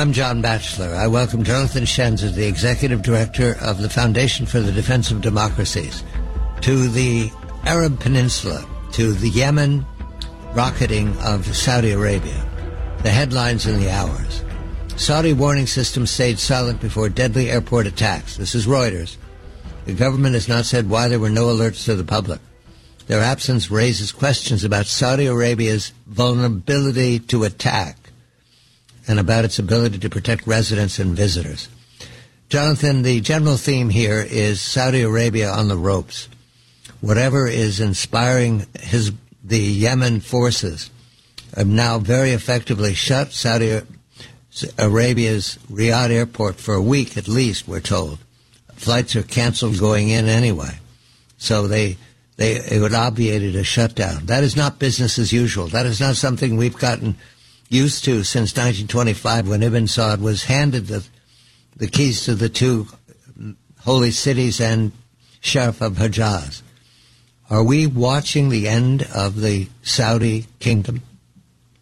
I'm John Batchelor. I welcome Jonathan Shenz as the Executive Director of the Foundation for the Defense of Democracies to the Arab Peninsula, to the Yemen rocketing of Saudi Arabia. The headlines in the hours. Saudi warning system stayed silent before deadly airport attacks. This is Reuters. The government has not said why there were no alerts to the public. Their absence raises questions about Saudi Arabia's vulnerability to attack and about its ability to protect residents and visitors. Jonathan, the general theme here is Saudi Arabia on the ropes. Whatever is inspiring the Yemen forces have now very effectively shut Saudi Arabia's Riyadh airport for a week at least, we're told. Flights are canceled going in anyway. So it obviated a shutdown. That is not business as usual. That is not something we've gotten used to since 1925 when Ibn Saud was handed the keys to the two holy cities and Sheriff of Hijaz. Are we watching the end of the Saudi kingdom?